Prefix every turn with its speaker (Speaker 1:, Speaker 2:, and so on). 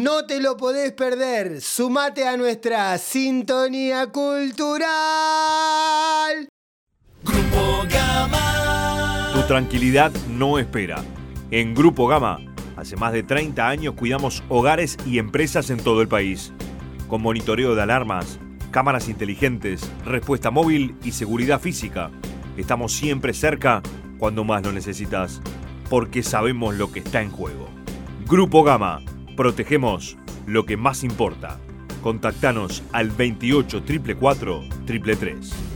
Speaker 1: no te lo podés perder. Sumate a nuestra sintonía cultural.
Speaker 2: Grupo Gama.
Speaker 3: Tu tranquilidad no espera. En Grupo Gama, hace más de 30 años cuidamos hogares y empresas en todo el país. Con monitoreo de alarmas, cámaras inteligentes, respuesta móvil y seguridad física. Estamos siempre cerca cuando más lo necesitas, porque sabemos lo que está en juego. Grupo Gama, protegemos lo que más importa. Contactanos al 28 444 333.